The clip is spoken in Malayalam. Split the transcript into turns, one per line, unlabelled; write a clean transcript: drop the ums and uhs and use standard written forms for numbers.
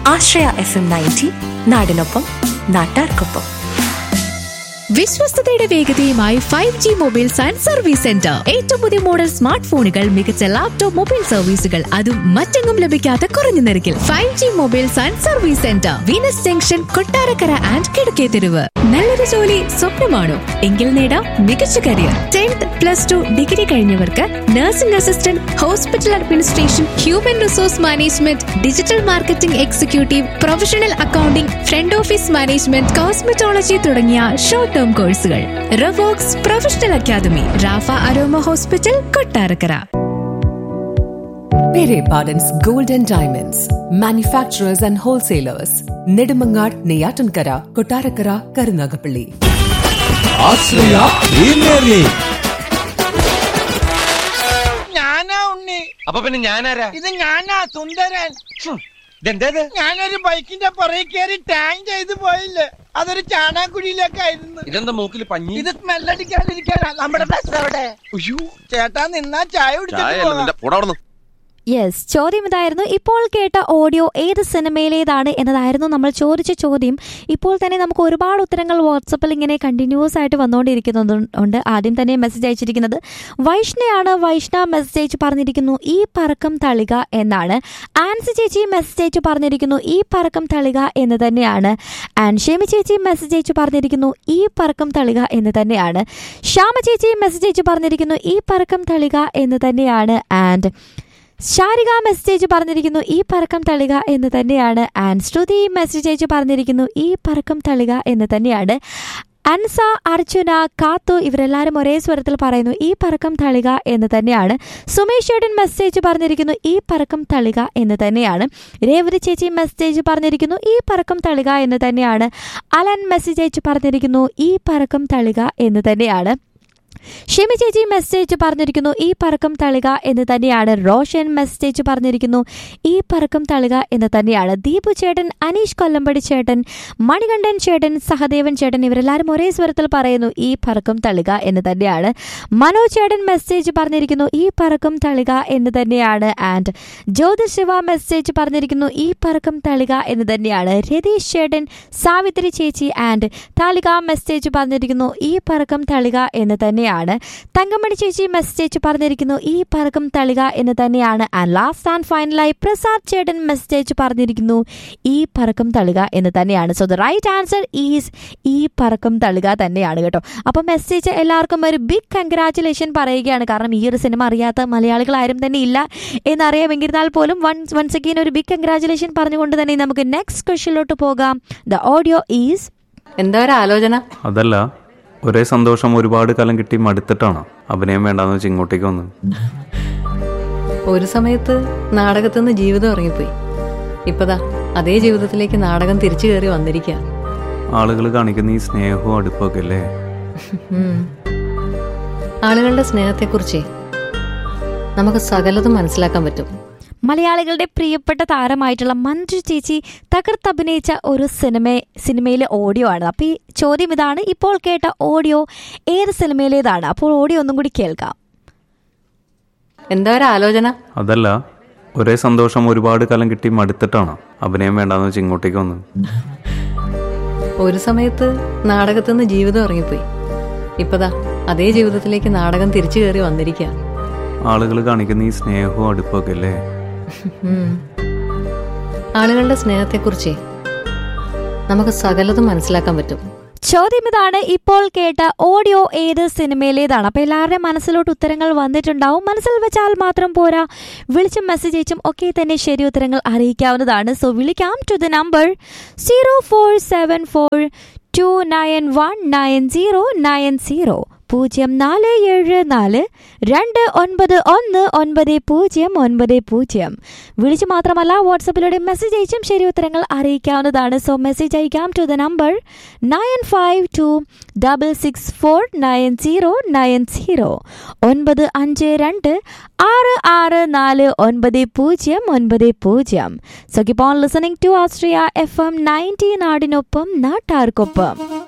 ആശ്രയ FM 90 നാടിനൊപ്പം നാട്ടാർക്കൊപ്പം.
വിശ്വസ്തയുടെ വേഗതയുമായി 5G mobiles and service centre. ഏറ്റവും പുതിയ മോഡൽ സ്മാർട്ട് ഫോണുകൾ, മികച്ച ലാപ്ടോപ്പ് മൊബൈൽ സർവീസുകൾ, അതും മറ്റെങ്ങും ലഭിക്കാത്ത കുറഞ്ഞ നിരക്കിൽ. 5G mobiles and service centre, Venus junction, Kottarakkara and Kizhakketheruvu. നല്ലൊരു ജോലി സ്വപ്നമാണോ? എങ്കിൽ നേടാം മികച്ച career. 10th +2 degree കഴിഞ്ഞവർക്ക് nursing assistant, hospital administration, human resource management, digital marketing executive, professional accounting, front office management, cosmetology തുടങ്ങിയ ഷോർട്ട് ടേം കോഴ്സുകൾ. റവോക്സ് professional academy, Rafah aroma hospital, Kottarakkara.
Pere Pardon's Gold and Diamonds, manufacturers and wholesalers. Nedimangar, Neyatankara, Kottarakara, Karunagapalli.
Australia Premier League.
ഞാനാ ഉണ്ണി.
അപ്പൊ പിന്നെ ഞാനാരാ?
ഇത് ഞാനാ സുന്ദരൻ. ഞാനൊരു ബൈക്കിന്റെ പുറകെ കയറി ടാങ്ക് ചെയ്ത് പോയില്ലേ, അതൊരു ചാണാക്കുഴിയിലേക്കായിരുന്നു.
ഇതെന്താ മൂക്കില് പഞ്ഞി?
ഇത് സ്മെല്ലടിക്കാതിരിക്കാനാ. നമ്മുടെ ബസ് അവിടെ. ചേട്ടാ നിന്നാ ചായ കുടിച്ചിട്ട്.
യെസ്, ചോദ്യം ഇതായിരുന്നു. ഇപ്പോൾ കേട്ട ഓഡിയോ ഏത് സിനിമയിലേതാണ് എന്നതായിരുന്നു നമ്മൾ ചോദിച്ച ചോദ്യം. ഇപ്പോൾ തന്നെ നമുക്ക് ഒരുപാട് ഉത്തരങ്ങൾ വാട്സപ്പിൽ ഇങ്ങനെ കണ്ടിന്യൂസ് ആയിട്ട് വന്നുകൊണ്ടിരിക്കുന്നുണ്ട്. ആദ്യം തന്നെ മെസ്സേജ് അയച്ചിരിക്കുന്നത് വൈഷ്ണയാണ്. വൈഷ്ണ മെസ്സേജ് അയച്ച് പറഞ്ഞിരിക്കുന്നു ഈ പറക്കം തളിക എന്നാണ്. ആൻസി ചേച്ചി മെസ്സേജ് അയച്ച് പറഞ്ഞിരിക്കുന്നു ഈ പറക്കം തളിക എന്ന് തന്നെയാണ്. ആൻഡ് ഷെമി ചേച്ചി മെസ്സേജ് അയച്ച് പറഞ്ഞിരിക്കുന്നു ഈ പറക്കം തളിക എന്ന് തന്നെയാണ്. ശ്യാമ ചേച്ചി മെസ്സേജ് അയച്ച് പറഞ്ഞിരിക്കുന്നു ഈ പറക്കം തളിക എന്ന് തന്നെയാണ്. ആൻഡ് ശാരിക മെസ്സേജ് പറഞ്ഞിരിക്കുന്നു ഈ പറക്കം തളിക എന്ന് തന്നെയാണ്. ആൻഡ് ശ്രുതി മെസ്സേജ് അയച്ച് പറഞ്ഞിരിക്കുന്നു ഈ പറക്കം തളിക എന്ന് തന്നെയാണ്. അൻസ, അർച്ചുന, കാത്തു ഇവരെല്ലാവരും ഒരേ സ്വരത്തിൽ പറയുന്നു ഈ പറക്കം തളിക എന്ന് തന്നെയാണ്. സുമേഷ് ചേട്ടൻ മെസ്സേജ് പറഞ്ഞിരിക്കുന്നു ഈ പറക്കം തളിക എന്ന് തന്നെയാണ്. രേവതി ചേച്ചി മെസ്സേജ് പറഞ്ഞിരിക്കുന്നു ഈ പറക്കം തളിക എന്ന് തന്നെയാണ്. അലൻ മെസ്സേജ് അയച്ച് പറഞ്ഞിരിക്കുന്നു ഈ പറക്കം തളിക എന്ന് തന്നെയാണ്. ഷെമി ചേച്ചി മെസ്സേജ് പറഞ്ഞിരിക്കുന്നു ഈ പറക്കം തളിക എന്ന് തന്നെയാണ്. റോഷൻ മെസ്സേജ് പറഞ്ഞിരിക്കുന്നു ഈ പറക്കം തളിക എന്ന് തന്നെയാണ്. ദീപു ചേട്ടൻ, അനീഷ് കൊല്ലമ്പടി ചേട്ടൻ, മണികണ്ഠൻ ചേട്ടൻ, സഹദേവൻ ചേട്ടൻ ഇവരെല്ലാവരും ഒരേ സ്വരത്തിൽ പറയുന്നു ഈ പറക്കം തളിക എന്ന് തന്നെയാണ്. മനോജ് ചേട്ടൻ മെസ്സേജ് പറഞ്ഞിരിക്കുന്നു ഈ പറക്കം തളിക എന്ന് തന്നെയാണ്. ആൻഡ് ജ്യോതിഷ് ശിവ മെസ്സേജ് പറഞ്ഞിരിക്കുന്നു ഈ പറക്കം തളിക എന്ന് തന്നെയാണ്. രതീഷ് ചേട്ടൻ, സാവിത്രി ചേച്ചി ആൻഡ് താലിക മെസ്സേജ് പറഞ്ഞിരിക്കുന്നു ഈ പറക്കം തളിക എന്ന് തന്നെയാണ്. തങ്കമണി ചേച്ചി മെസ്സേജ് പറഞ്ഞിരിക്കുന്നു ഈ പറക്കം തളിക എന്ന് തന്നെയാണ്. ആൻഡ് ലാസ്റ്റ് ആൻഡ് ഫൈനലായി പ്രസാദ് ചേട്ടൻ മെസ്സേജ് പറഞ്ഞിരിക്കുന്നു ഈ പറക്കം തളിക എന്ന് തന്നെയാണ്. So the right answer is ഈ പറക്കം തളിക തന്നെയാണ് കേട്ടോ. അപ്പം മെസ്സേജ് എല്ലാവർക്കും ഒരു ബിഗ് കൺഗ്രാറ്റുലേഷൻ പറയുകയാണ്. കാരണം ഈ ഒരു സിനിമ അറിയാത്ത മലയാളികൾ ആരും തന്നെ ഇല്ല എന്നറിയാമെങ്കിരുന്നാൽ പോലും വൺസ് അഗെയിൻ ഒരു ബിഗ് കൺഗ്രാറ്റുലേഷൻ പറഞ്ഞുകൊണ്ട് തന്നെ നമുക്ക് നെക്സ്റ്റ് ക്വസ്റ്റ്യനിലോട്ട് പോകാം. The audio is.
എന്താ ഒരു ആലോചന?
അതല്ല, ഒരേ സന്തോഷം ഒരുപാട് കാലം കിട്ടി മടുത്തിട്ടാണ് അഭിനയം വേണ്ടാന്ന് വെച്ച് ഇങ്ങോട്ടേക്ക് വന്നത്.
ഒരു സമയത്ത് നാടകത്തിൽ നിന്ന് ജീവിതം ഇറങ്ങിപ്പോയി. ഇപ്പതാ അതേ ജീവിതത്തിലേക്ക് നാടകം തിരിച്ചു കയറി വന്നിരിക്കുക.
ആളുകൾ കാണിക്കുന്ന ഈ സ്നേഹവും അടുപ്പൊക്കെ അല്ലേ?
ആളുകളുടെ സ്നേഹത്തെക്കുറിച്ച് നമുക്ക് സകലതും മനസ്സിലാക്കാൻ പറ്റും.
മലയാളികളുടെ പ്രിയപ്പെട്ട താരമായിട്ടുള്ള മഞ്ജു ചേച്ചി തകർത്തഭിനയിച്ച ഒരു സിനിമയിലെ ഓഡിയോ ആണ്. അപ്പോൾ ഈ ചോദ്യം ഇതാണ്, ഇപ്പോൾ കേട്ട ഓഡിയോ ഏത് സിനിമയിലേതാണ്? അപ്പോൾ ഓഡിയോ ഒന്നും കൂടി കേൾക്കാം.
എന്താ ഒരു ആലോചന?
അതല്ല, ഒരേ സന്തോഷം ഒരുപാട് കാലം കിട്ടി മടുത്തിട്ടാണ് അഭിനയം വേണ്ടാന്ന് വെച്ച് ഇങ്ങോട്ടേക്ക് വന്നത്.
ഒരു സമയത്ത് നാടകത്തിൽ നിന്ന് ജീവിതം ഇറങ്ങിപ്പോയി. ഇപ്പതാ അതേ ജീവിതത്തിലേക്ക് നാടകം തിരിച്ചു കയറി വന്നിരിക്കുക.
ആളുകൾ കാണിക്കുന്ന ഈ സ്നേഹവും അടുപ്പൊക്കെ അല്ലേ?
ആളുകളുടെ സ്നേഹത്തെക്കുറിച്ച് നമുക്ക് സകലതും മനസ്സിലാക്കാൻ പറ്റും.
ചോദ്യം ഇതാണ്, ഇപ്പോൾ കേട്ട ഓഡിയോ ഏത് സിനിമയിലേതാണ്? അപ്പോൾ എല്ലാവരുടെയും മനസ്സിലോട്ട് ഉത്തരങ്ങൾ വന്നിട്ടുണ്ടാവും. മനസ്സിൽ വെച്ചാൽ മാത്രം പോരാ, വിളിച്ചും മെസ്സേജ് അയച്ചും ഒക്കെ തന്നെ ശരി ഉത്തരങ്ങൾ അറിയിക്കാവുന്നതാണ്. സോ വിളിക്കാം ടു ദ നമ്പർ 0474 2919090 0474 2919090. വിളിച്ചു മാത്രമല്ല വാട്സപ്പിലൂടെ മെസ്സേജ് അയച്ചും ശരി ഉത്തരങ്ങൾ അറിയിക്കാവുന്നതാണ്. സോ മെസ്സേജ് അയക്കാം to the number 9526649090 95266499090. So keep on listening to Austria FM 90 നാടിനൊപ്പം നാട്ടാർക്കൊപ്പം.